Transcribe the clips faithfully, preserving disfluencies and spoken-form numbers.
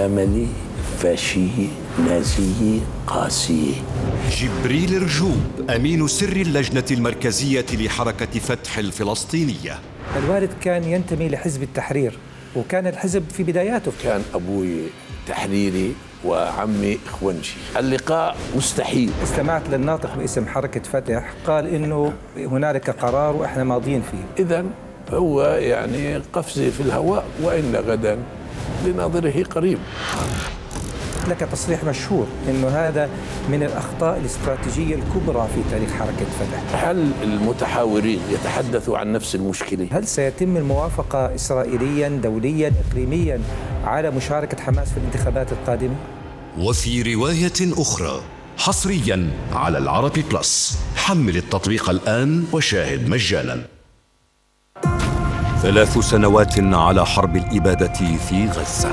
عملي فاشي نازي قاسي. جبريل رجوب أمين سر اللجنة المركزية لحركة فتح الفلسطينية. الوالد كان ينتمي لحزب التحرير، وكان الحزب في بداياته. كان أبوي تحريري وعمي إخوانجي. اللقاء مستحيل. استمعت للناطق باسم حركة فتح قال إنه هنالك قرار وإحنا ماضيين فيه. إذن هو يعني قفزة في الهواء، وإن غدا لناظره قريب. لك تصريح مشهور إنه هذا من الأخطاء الاستراتيجية الكبرى في تاريخ حركة فتح. هل المتحاورين يتحدثوا عن نفس المشكلة؟ هل سيتم الموافقة إسرائيليا دوليا إقليميا على مشاركة حماس في الانتخابات القادمة؟ وفي رواية أخرى حصريا على العربي بلس، حمل التطبيق الآن وشاهد مجانا. ثلاث سنوات على حرب الإبادة في غزة،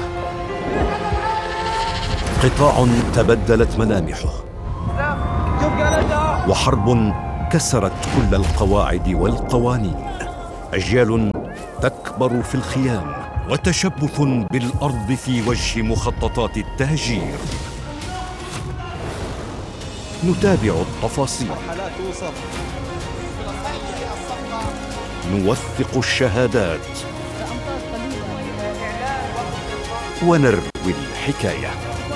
قطاع تبدلت ملامحه، وحرب كسرت كل القواعد والقوانين، أجيال تكبر في الخيام، وتشبث بالأرض في وجه مخططات التهجير. نتابع التفاصيل، نوثق الشهادات، ونروي الحكاية.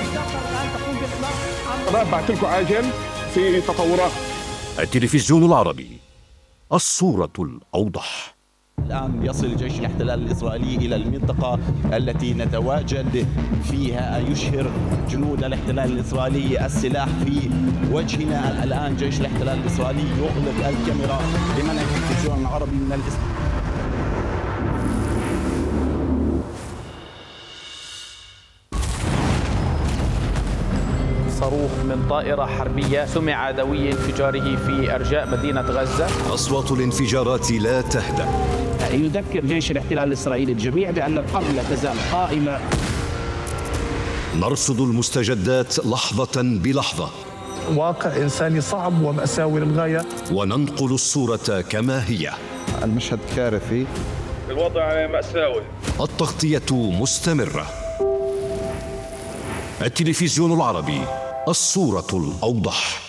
بعت لكم عاجل في تطورات. التلفزيون العربي، الصورة الأوضح. الآن يصل الجيش الاحتلال الإسرائيلي إلى المنطقة التي نتواجد فيها، يشهر جنود الاحتلال الإسرائيلي السلاح في وجهنا. الآن جيش الاحتلال الإسرائيلي يغلق الكاميرا لمنع التلفزيون العربي من الاستقبال. صاروخ من طائرة حربية سمع دوي انفجاره في أرجاء مدينة غزة. أصوات الانفجارات لا تهدأ. يذكر جيش الاحتلال الإسرائيلي الجميع بأن الحرب لا تزال قائمة. نرصد المستجدات لحظة بلحظة، واقع إنساني صعب ومأساوي للغاية، وننقل الصورة كما هي. المشهد كارثي، الوضع مأساوي، التغطية مستمرة. التلفزيون العربي، الصورة الأوضح.